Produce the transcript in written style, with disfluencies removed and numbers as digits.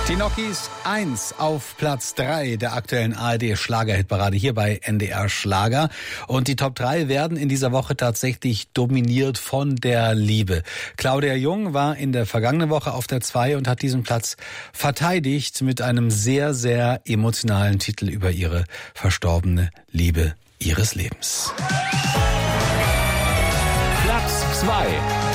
Die Nokis 1 auf Platz 3 der aktuellen ARD-Schlagerhitparade hier bei NDR Schlager. Und die Top 3 werden in dieser Woche tatsächlich dominiert von der Liebe. Claudia Jung war in der vergangenen Woche auf der 2 und hat diesen Platz verteidigt mit einem sehr, sehr emotionalen Titel über ihre verstorbene Liebe ihres Lebens. Platz 2.